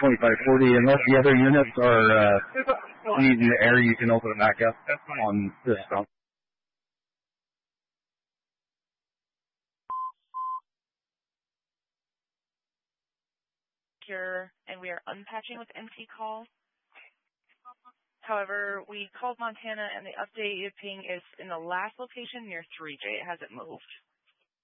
2540. Unless the other units are needing the air, you can open it back up on this dump. And we are unpatching with empty call. However, we called Montana, and the updated ping is in the last location near 3J. It hasn't moved.